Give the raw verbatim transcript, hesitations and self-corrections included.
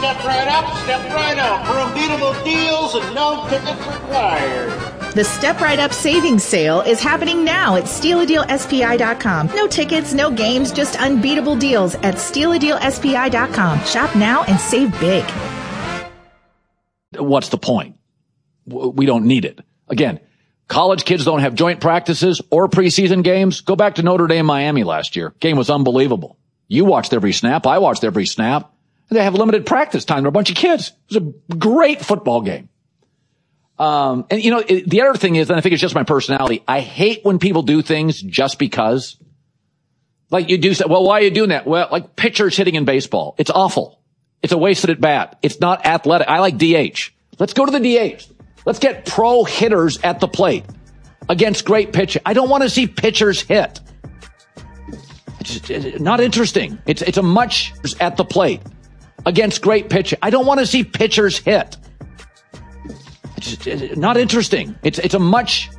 Step right up, step right up for unbeatable deals and no tickets required. The Step Right Up Savings Sale is happening now at steal a deal S P I dot com. No tickets, no games, just unbeatable deals at steal a deal S P I dot com. Shop now and save big. What's the point? We don't need it. Again, college kids don't have joint practices or preseason games. Go back to Notre Dame, Miami last year. Game was unbelievable. You watched every snap. I watched every snap. They have limited practice time. They're a bunch of kids. It was a great football game. Um, and you know, it, the other thing is, and I think it's just my personality, I hate when people do things just because. Like you do say, well, why are you doing that? Well, like pitchers hitting in baseball. It's awful. It's a wasted at bat. It's not athletic. I like D H. Let's go to the D H. Let's get pro hitters at the plate against great pitching. I don't want to see pitchers hit. It's just, it's not interesting. It's, it's a much at the plate against great pitching. I don't want to see pitchers hit. It's just, it's not interesting. It's, it's a much